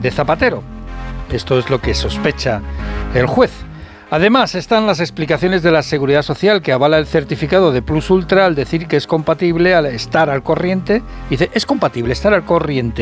de Zapatero. Esto es lo que sospecha el juez. Además, están las explicaciones de la Seguridad Social, que avala el certificado de Plus Ultra al decir que es compatible al estar al corriente. Dice, es compatible estar al corriente